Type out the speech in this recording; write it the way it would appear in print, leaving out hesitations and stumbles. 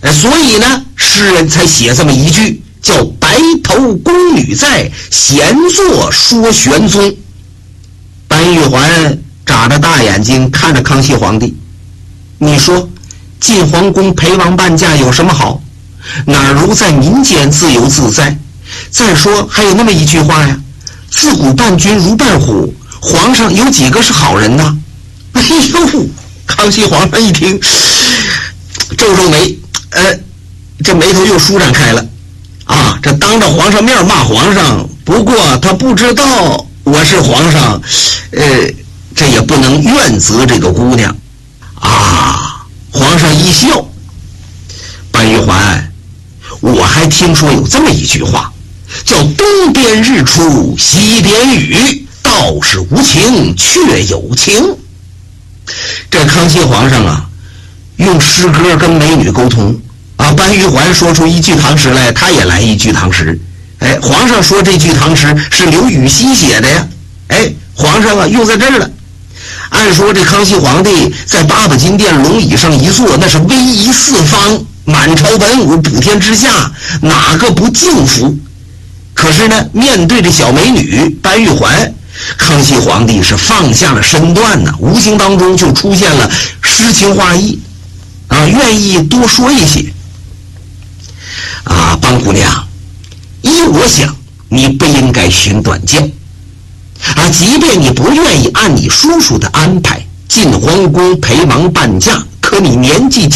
所以呢，诗人才写这么一句，叫白头宫女在，闲坐说玄宗。班玉环眨着大眼睛看着康熙皇帝，你说进皇宫陪王伴驾有什么好？哪如在民间自由自在？再说还有那么一句话呀，自古伴君如伴虎，皇上有几个是好人呢？哎呦，康熙皇上一听皱皱眉，这眉头又舒展开了啊！这当着皇上面骂皇上，不过他不知道我是皇上，这也不能怨责这个姑娘啊。皇上一笑，班玉环，我还听说有这么一句话，叫东边日出西边雨，道是无情却有情。这康熙皇上啊，用诗歌跟美女沟通啊。班玉环说出一句唐诗来，他也来一句唐诗。皇上说这句唐诗是刘禹锡写的呀。皇上啊用在这儿了。按说这康熙皇帝在八宝金殿龙椅上一坐，那是威仪四方，满朝文武普天之下，哪个不敬服？可是呢，面对着小美女班玉环，康熙皇帝是放下了身段呢，无形当中就出现了诗情画意啊，愿意多说一些啊。班姑娘，依我想，你不应该寻短见啊，即便你不愿意按你叔叔的安排进皇宫陪王伴驾，可你年纪